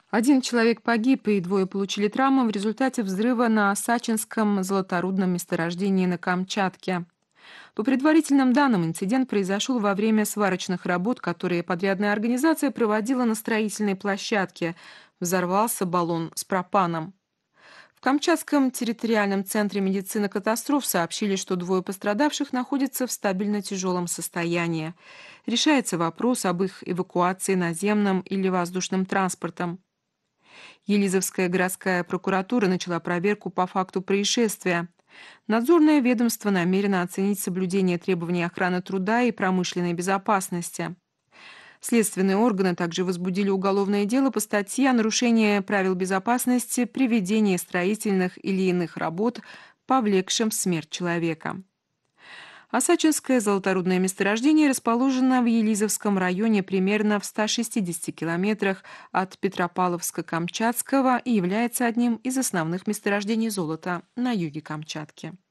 Один человек погиб, и двое получили травмы в результате взрыва на Сачинском золоторудном месторождении на Камчатке. По предварительным данным, инцидент произошел во время сварочных работ, которые подрядная организация проводила на строительной площадке. Взорвался баллон с пропаном. В Камчатском территориальном центре медицины катастроф сообщили, что двое пострадавших находятся в стабильно тяжелом состоянии. Решается вопрос об их эвакуации наземным или воздушным транспортом. Елизовская городская прокуратура начала проверку по факту происшествия. Надзорное ведомство намерено оценить соблюдение требований охраны труда и промышленной безопасности. Следственные органы также возбудили уголовное дело по статье о нарушении правил безопасности при ведении строительных или иных работ, повлекшим смерть человека. Осачинское золоторудное месторождение расположено в Елизовском районе примерно в 160 километрах от Петропавловска-Камчатского и является одним из основных месторождений золота на юге Камчатки.